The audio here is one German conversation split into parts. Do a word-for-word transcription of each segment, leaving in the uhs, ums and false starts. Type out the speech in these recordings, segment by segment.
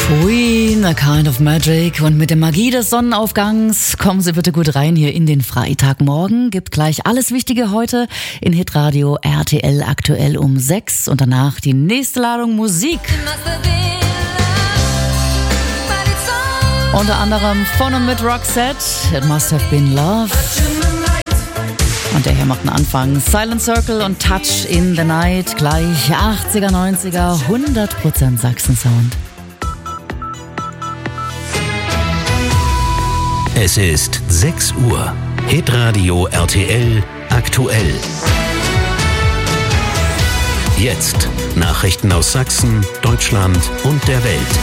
Queen, A Kind of Magic. Und mit der Magie des Sonnenaufgangs kommen Sie bitte gut rein hier in den Freitagmorgen. Gibt gleich alles Wichtige heute in Hitradio R T L aktuell um sechs. Und danach die nächste Ladung Musik. Unter anderem von und mit Roxette, It Must Have Been Love. Und der hier macht einen Anfang. Silent Circle und Touch in the Night. Gleich achtziger, neunziger, hundert Prozent Sachsen-Sound. Es ist sechs Uhr. Hitradio R T L aktuell. Jetzt Nachrichten aus Sachsen, Deutschland und der Welt.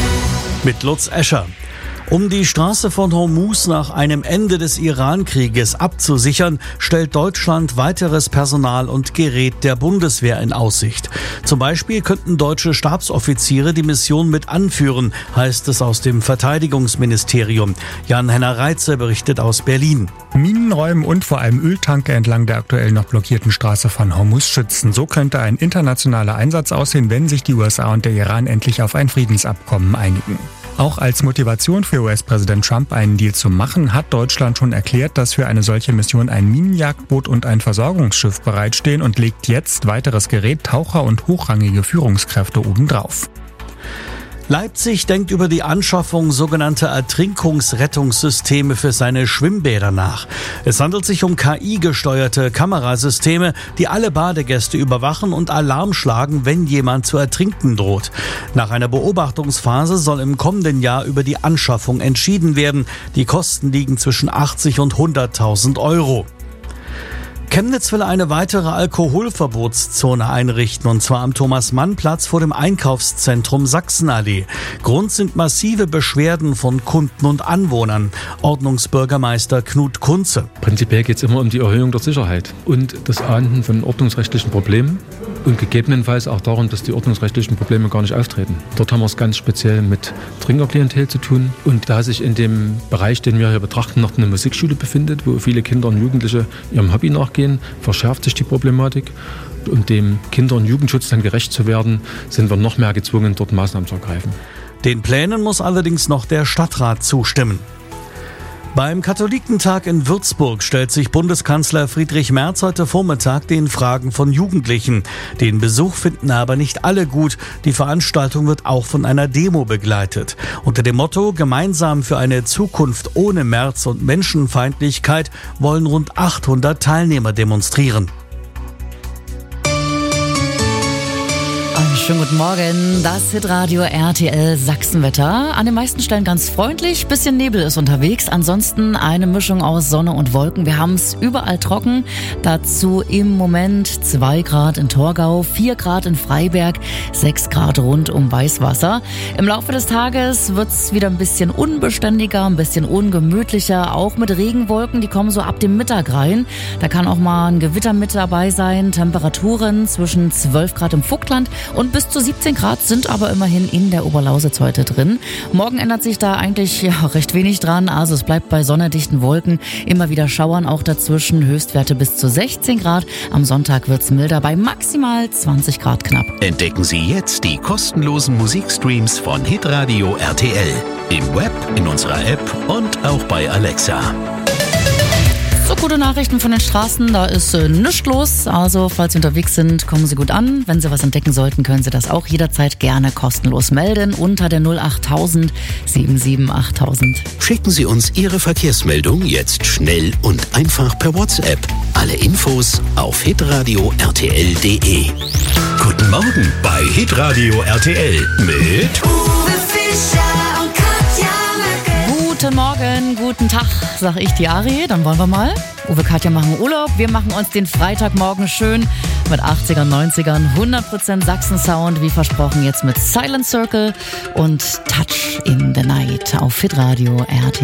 Mit Lutz Escher. Um die Straße von Hormuz nach einem Ende des Iran-Krieges abzusichern, stellt Deutschland weiteres Personal und Gerät der Bundeswehr in Aussicht. Zum Beispiel könnten deutsche Stabsoffiziere die Mission mit anführen, heißt es aus dem Verteidigungsministerium. Jan-Henner Reitze berichtet aus Berlin. Minenräumen und vor allem Öltanker entlang der aktuell noch blockierten Straße von Hormuz schützen. So könnte ein internationaler Einsatz aussehen, wenn sich die U S A und der Iran endlich auf ein Friedensabkommen einigen. Auch als Motivation für U S-Präsident Trump einen Deal zu machen, hat Deutschland schon erklärt, dass für eine solche Mission ein Minenjagdboot und ein Versorgungsschiff bereitstehen und legt jetzt weiteres Gerät, Taucher und hochrangige Führungskräfte obendrauf. Leipzig denkt über die Anschaffung sogenannter Ertrinkungsrettungssysteme für seine Schwimmbäder nach. Es handelt sich um K I-gesteuerte Kamerasysteme, die alle Badegäste überwachen und Alarm schlagen, wenn jemand zu ertrinken droht. Nach einer Beobachtungsphase soll im kommenden Jahr über die Anschaffung entschieden werden. Die Kosten liegen zwischen achtzig und hunderttausend Euro. Chemnitz will eine weitere Alkoholverbotszone einrichten, und zwar am Thomas-Mann-Platz vor dem Einkaufszentrum Sachsenallee. Grund sind massive Beschwerden von Kunden und Anwohnern. Ordnungsbürgermeister Knut Kunze. Prinzipiell geht es immer um die Erhöhung der Sicherheit und das Ahnden von ordnungsrechtlichen Problemen und gegebenenfalls auch darum, dass die ordnungsrechtlichen Probleme gar nicht auftreten. Dort haben wir es ganz speziell mit Trinkerklientel zu tun, und da sich in dem Bereich, den wir hier betrachten, noch eine Musikschule befindet, wo viele Kinder und Jugendliche ihrem Hobby nachgehen, verschärft sich die Problematik. Um dem Kinder- und Jugendschutz dann gerecht zu werden, sind wir noch mehr gezwungen, dort Maßnahmen zu ergreifen. Den Plänen muss allerdings noch der Stadtrat zustimmen. Beim Katholikentag in Würzburg stellt sich Bundeskanzler Friedrich Merz heute Vormittag den Fragen von Jugendlichen. Den Besuch finden aber nicht alle gut. Die Veranstaltung wird auch von einer Demo begleitet. Unter dem Motto "Gemeinsam für eine Zukunft ohne Merz und Menschenfeindlichkeit" wollen rund achthundert Teilnehmer demonstrieren. Schönen guten Morgen, das Hitradio R T L Sachsenwetter. An den meisten Stellen ganz freundlich, bisschen Nebel ist unterwegs. Ansonsten eine Mischung aus Sonne und Wolken. Wir haben es überall trocken. Dazu im Moment zwei Grad in Torgau, vier Grad in Freiberg, sechs Grad rund um Weißwasser. Im Laufe des Tages wird es wieder ein bisschen unbeständiger, ein bisschen ungemütlicher. Auch mit Regenwolken, die kommen so ab dem Mittag rein. Da kann auch mal ein Gewitter mit dabei sein. Temperaturen zwischen zwölf Grad im Vogtland und bis zu siebzehn Grad sind aber immerhin in der Oberlausitz heute drin. Morgen ändert sich da eigentlich ja recht wenig dran. Also es bleibt bei sonnendichten Wolken. Immer wieder Schauern auch dazwischen. Höchstwerte bis zu sechzehn Grad. Am Sonntag wird's milder bei maximal zwanzig Grad knapp. Entdecken Sie jetzt die kostenlosen Musikstreams von Hitradio R T L. Im Web, in unserer App und auch bei Alexa. So, gute Nachrichten von den Straßen, da ist äh, nichts los. Also, falls Sie unterwegs sind, kommen Sie gut an. Wenn Sie was entdecken sollten, können Sie das auch jederzeit gerne kostenlos melden unter der null acht tausend sieben sieben achttausend. Schicken Sie uns Ihre Verkehrsmeldung jetzt schnell und einfach per WhatsApp. Alle Infos auf hitradio r t l punkt d e. Guten Morgen bei Hitradio R T L mit Uwe Fischer und Katja Möcke. Guten Morgen, guten Tag, sag ich die Ari. Dann wollen wir mal. Uwe, Katja machen Urlaub. Wir machen uns den Freitagmorgen schön mit achtzigern, neunzigern, hundert Prozent Sachsen-Sound, wie versprochen, jetzt mit Silent Circle und Touch in the Night auf Hitradio R T L.